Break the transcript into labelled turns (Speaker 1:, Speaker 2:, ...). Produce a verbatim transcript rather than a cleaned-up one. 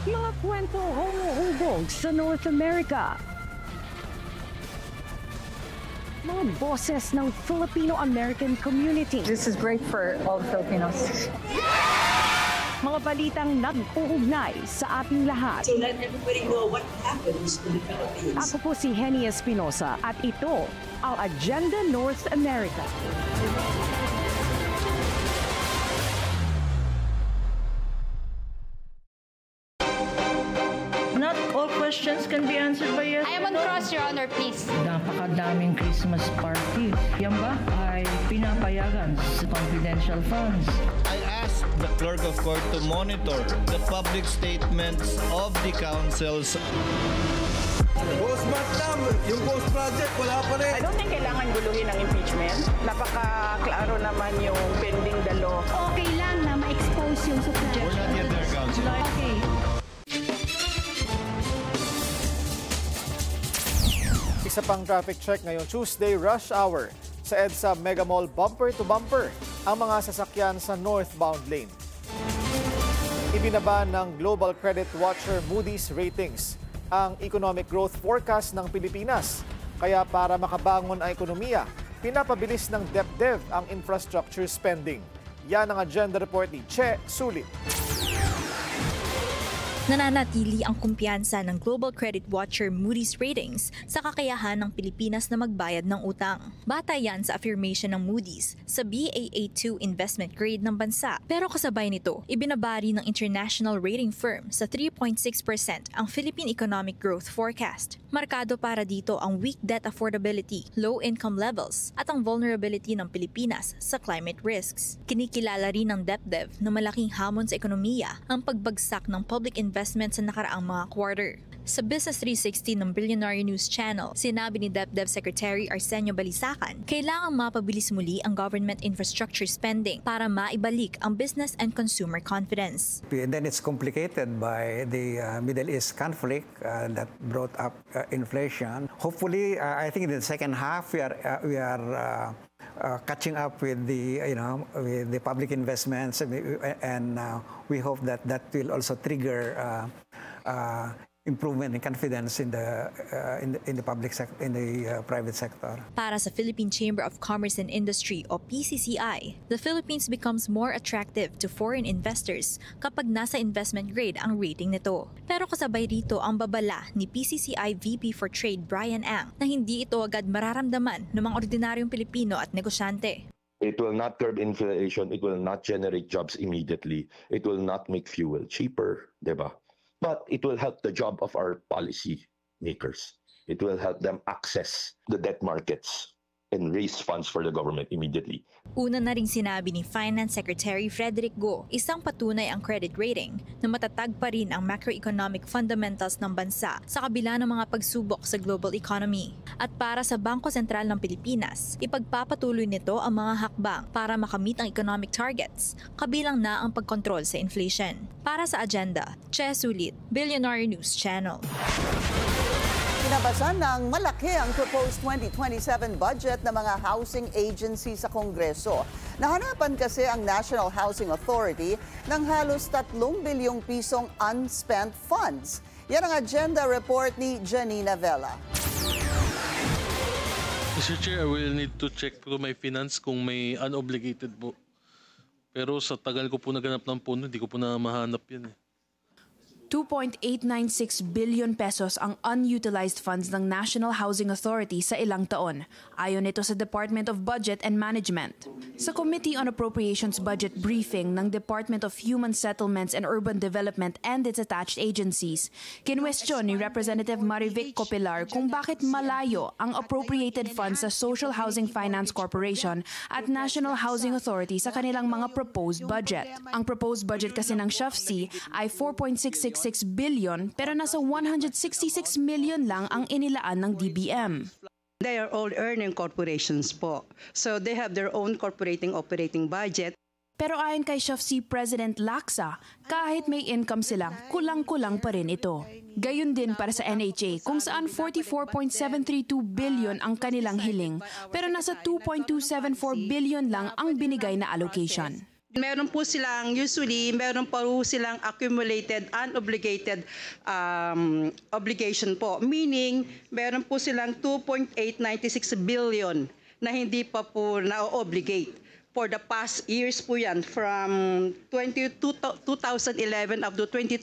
Speaker 1: Mga kwento humuhubog sa North America. Mga boses ng Filipino-American community.
Speaker 2: This is great for all Filipinos.
Speaker 1: Mga balitang nag-uugnay sa ating lahat.
Speaker 3: So let everybody know what happens in the Philippines.
Speaker 1: Ako po si Henny Espinosa at ito ang Agenda North America.
Speaker 4: Not all questions can be answered by yes.
Speaker 5: I am on cross, Your Honor, please.
Speaker 4: Napakadaming Christmas party. Yan ba ay pinapayagan sa confidential funds?
Speaker 6: I asked the clerk of court to monitor the public statements of the councils.
Speaker 7: Ghost Matam, yung Ghost Project, wala pa rin.
Speaker 8: I don't think kailangan guluhin ang impeachment. Napaka-klaro naman yung pending the law.
Speaker 5: Okay lang na ma-expose yung suggestion.
Speaker 6: We're not yet there, Council.
Speaker 5: Okay.
Speaker 9: Isa pang traffic check ngayong Tuesday rush hour. Sa EDSA Mega Mall bumper to bumper ang mga sasakyan sa northbound lane. Ibinaba ng Global Credit Watcher Moody's ratings ang economic growth forecast ng Pilipinas. Kaya para makabangon ang ekonomiya, pinapabilis ng DepDev ang infrastructure spending. Yan ang agenda report ni Che Sulit.
Speaker 10: Nananatili ang kumpiyansa ng Global Credit Watcher Moody's ratings sa kakayahan ng Pilipinas na magbayad ng utang. Batay yan sa affirmation ng Moody's sa B A A two investment grade ng bansa. Pero kasabay nito, ibinabari ng international rating firm sa three point six percent ang Philippine economic growth forecast. Markado para dito ang weak debt affordability, low income levels, at ang vulnerability ng Pilipinas sa climate risks. Kinikilala rin ng DepDev na malaking hamon sa ekonomiya ang pagbagsak ng public investment investment sa nakaraang mga quarter. Sa Business three sixty ng Billionaire News Channel, sinabi ni DepDev Secretary Arsenio Balisacan, kailangang mapabilis muli ang government infrastructure spending para maibalik ang business and consumer confidence.
Speaker 11: And then it's complicated by the uh, Middle East conflict uh, that brought up uh, inflation. Hopefully, uh, I think in the second half we are uh, we are uh, Uh, catching up with the you know with the public investments, and uh, we hope that that will also trigger uh, uh, improvement in confidence in the uh, in the, in the public sector, in the uh, private sector.
Speaker 10: Para sa Philippine Chamber of Commerce and Industry o P C C I, the Philippines becomes more attractive to foreign investors kapag nasa investment grade ang rating nito. Pero kasabay rito ang babala ni P C C I V P for Trade Brian Ang na hindi ito agad mararamdaman ng mga ordinaryong Pilipino at negosyante.
Speaker 12: It will not curb inflation, it will not generate jobs immediately, it will not make fuel cheaper, diba? But it will help the job of our policy makers. It will help them access the debt markets and raise funds for the government immediately.
Speaker 10: Una na ring sinabi ni Finance Secretary Frederick Go, isang patunay ang credit rating na matatag pa rin ang macroeconomic fundamentals ng bansa sa kabila ng mga pagsubok sa global economy. At para sa Bangko Sentral ng Pilipinas, ipagpapatuloy nito ang mga hakbang para makamit ang economic targets, kabilang na ang pagkontrol sa inflation. Para sa agenda, Che Sulit, Billionaire News Channel.
Speaker 13: Pinabasan ng malaki ang proposed twenty twenty-seven budget ng mga housing agency sa Kongreso. Nahanapan kasi ang National Housing Authority ng halos tatlong bilyong pisong unspent funds. Yan ang agenda report ni Janina Vela.
Speaker 14: Mister Chair, I will need to check through my finance kung may unobligated po. Pero sa tagal ko po naganap ng pondo, hindi ko po na mahanap yan eh.
Speaker 15: two point eight nine six billion pesos ang unutilized funds ng National Housing Authority sa ilang taon, ayon nito sa Department of Budget and Management. Sa Committee on Appropriations budget briefing ng Department of Human Settlements and Urban Development and its attached agencies, kinwestiyon ni Representative Marivic Copilar kung bakit malayo ang appropriated funds sa Social Housing Finance Corporation at National Housing Authority sa kanilang mga proposed budget. Ang proposed budget kasi ng S H A F C ay four point six six six billion pero nasa one hundred sixty-six million lang ang inilaan ng D B M.
Speaker 16: They are all earning corporations po. So they have their own corporating operating budget.
Speaker 15: Pero ayon kay S H A F C President Laksa, kahit may income sila, kulang-kulang pa rin ito. Gayun din para sa N H A kung saan forty-four point seven three two billion ang kanilang hiling pero nasa two point two seven four billion lang ang binigay na allocation.
Speaker 16: Meron po silang, usually, meron po silang accumulated unobligated um, obligation po. Meaning, meron po silang two point eight nine six billion na hindi pa po na-obligate. For the past years po yan, from two thousand eleven up to twenty